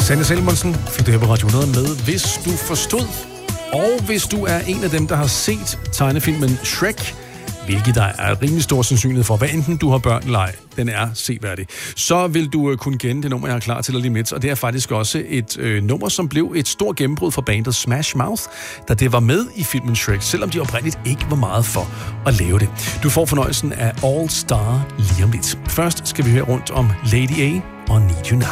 Sanne Salomonsen fik du her på Radio 100 med Hvis du forstod. Og hvis du er en af dem, der har set tegnefilmen Shrek, hvilket der er rimelig stor sandsynlighed for, hvad enten du har børn eller ej, den er seværdig, så vil du kunne kende det nummer, jeg har klar til dig lige midt. Og det er faktisk også et nummer, som blev et stort gennembrud for bandet Smash Mouth, da det var med i filmen Shrek, selvom de oprindeligt ikke var meget for at lave det. Du får fornøjelsen af All Star lige om lidt. Først skal vi høre rundt om Lady A og Need You Now.